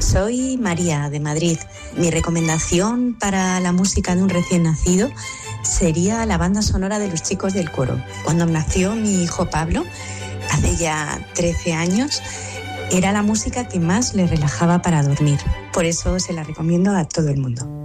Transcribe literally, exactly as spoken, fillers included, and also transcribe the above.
Soy María, de Madrid. Mi recomendación para la música de un recién nacido sería la banda sonora de Los Chicos del Coro. Cuando nació mi hijo Pablo, hace ya trece años, era la música que más le relajaba para dormir. Por eso se la recomiendo a todo el mundo.